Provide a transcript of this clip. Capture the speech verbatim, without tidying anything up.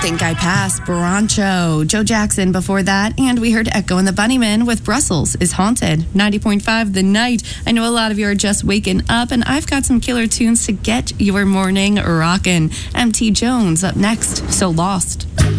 Think I Passed, Broncho, Joe Jackson before that, and we heard Echo and the Bunnymen with Brussels is Haunted. ninety point five The Night. I know a lot of you are just waking up, and I've got some killer tunes to get your morning rockin'. M T Jones up next, So Lost.